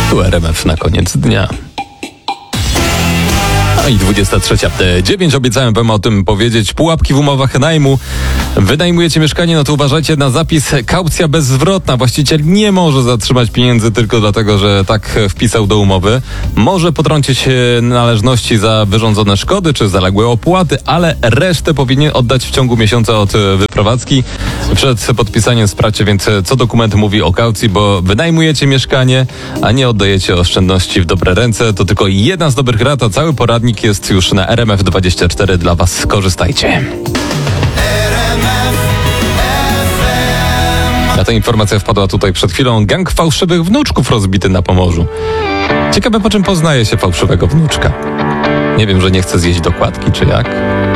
Tu RMF na koniec dnia. No i 23:09. Obiecałem wam o tym powiedzieć. Pułapki w umowach najmu. Wynajmujecie mieszkanie, no to uważajcie na zapis kaucja bezzwrotna. Właściciel nie może zatrzymać pieniędzy tylko dlatego, że tak wpisał do umowy. Może potrącić należności za wyrządzone szkody czy zaległe opłaty, ale resztę powinien oddać w ciągu miesiąca od wyprowadzki. Przed podpisaniem sprawdźcie więc, co dokument mówi o kaucji, bo wynajmujecie mieszkanie, a nie oddajecie oszczędności w dobre ręce. To tylko jedna z dobrych rad, a cały poradnik jest już na RMF24 dla was. Korzystajcie. A ta informacja wpadła tutaj przed chwilą. Gang fałszywych wnuczków rozbity na Pomorzu. Ciekawe, po czym poznaje się fałszywego wnuczka. Nie wiem, że nie chce zjeść dokładki, czy jak?